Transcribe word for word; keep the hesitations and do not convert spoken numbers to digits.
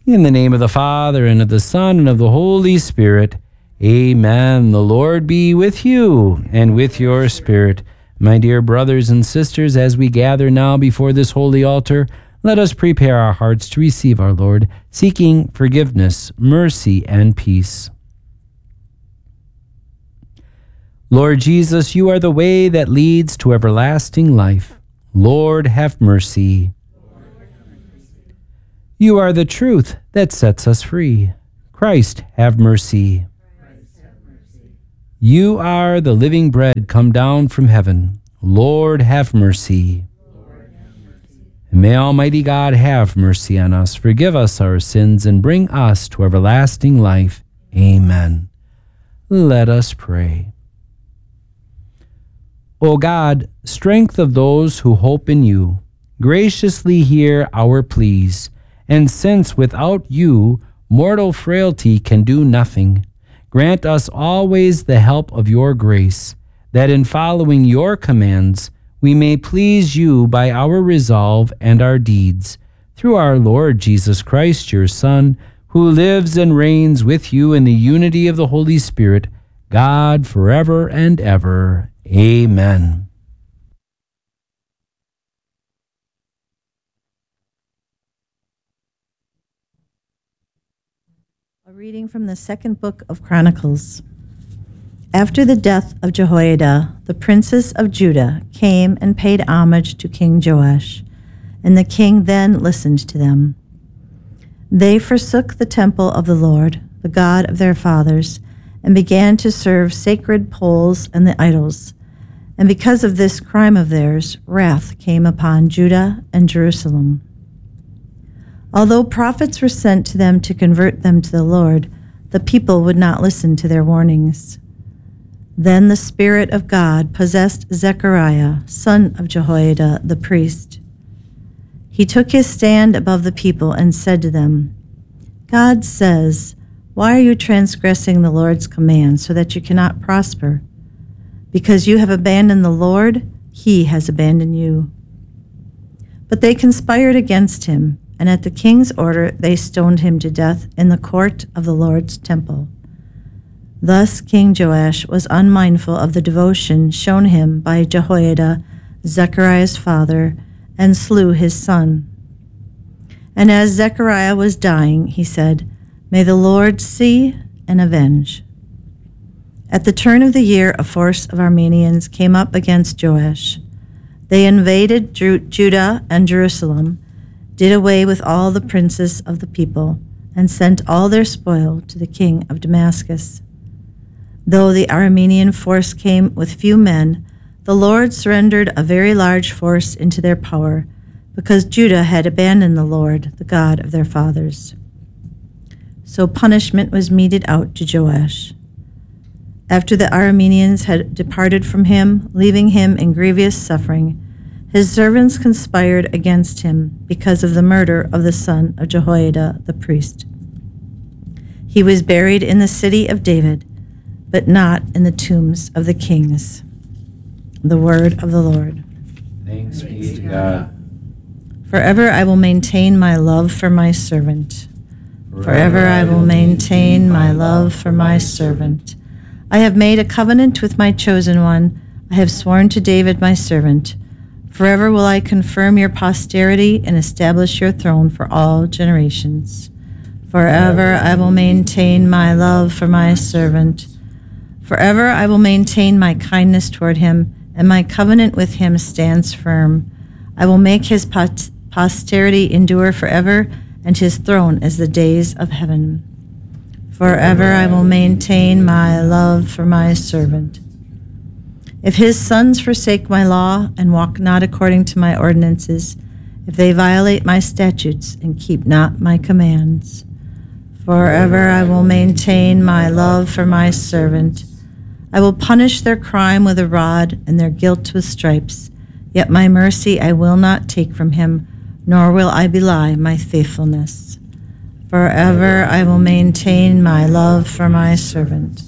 In the name of the Father, and of the Son, and of the Holy Spirit. Amen. The Lord be with you, and with your spirit. My dear brothers and sisters, as we gather now before this holy altar, let us prepare our hearts to receive our Lord, seeking forgiveness, mercy, and peace. Lord Jesus, you are the way that leads to everlasting life. Lord, have mercy. You are the truth that sets us free. Christ, have mercy. You are the living bread come down from heaven. Lord, have mercy. And may Almighty God have mercy on us, forgive us our sins, and bring us to everlasting life. Amen. Let us pray. O God, strength of those who hope in you, graciously hear our pleas. And since without you, mortal frailty can do nothing, grant us always the help of your grace, that in following your commands, we may please you by our resolve and our deeds, through our Lord Jesus Christ, your Son, who lives and reigns with you in the unity of the Holy Spirit, God, forever and ever. Amen. A reading from the second book of Chronicles. After the death of Jehoiada, the princes of Judah came and paid homage to King Joash, and the king then listened to them. They forsook the temple of the Lord, the God of their fathers, and began to serve sacred poles and the idols. And because of this crime of theirs, wrath came upon Judah and Jerusalem. Although prophets were sent to them to convert them to the Lord, the people would not listen to their warnings. Then the Spirit of God possessed Zechariah, son of Jehoiada the priest. He took his stand above the people and said to them, God says, why are you transgressing the Lord's command so that you cannot prosper? Because you have abandoned the Lord, he has abandoned you. But they conspired against him, and at the king's order they stoned him to death in the court of the Lord's temple. Thus King Joash was unmindful of the devotion shown him by Jehoiada, Zechariah's father, and slew his son. And as Zechariah was dying, he said, May the Lord see and avenge. At the turn of the year, a force of Arameans came up against Joash. They invaded Ju- Judah and Jerusalem, did away with all the princes of the people, and sent all their spoil to the king of Damascus. Though the Aramean force came with few men, the Lord surrendered a very large force into their power, because Judah had abandoned the Lord, the God of their fathers. So punishment was meted out to Joash. After the Arameans had departed from him, leaving him in grievous suffering, his servants conspired against him because of the murder of the son of Jehoiada the priest. He was buried in the city of David, but not in the tombs of the kings. The word of the Lord. Thanks be to God. Forever I will maintain my love for my servant. Forever I will maintain my love for my servant. I have made a covenant with my chosen one. I have sworn to David my servant. Forever will I confirm your posterity and establish your throne for all generations. Forever I will maintain my love for my servant. Forever I will maintain my kindness toward him, and my covenant with him stands firm. I will make his pot- posterity endure forever, and his throne as the days of heaven. Forever I will maintain my love for my servant. If his sons forsake my law and walk not according to my ordinances, if they violate my statutes and keep not my commands, forever I will maintain my love for my servant. I will punish their crime with a rod and their guilt with stripes, yet my mercy I will not take from him, nor will I belie my faithfulness. Forever I will maintain my love for my servant.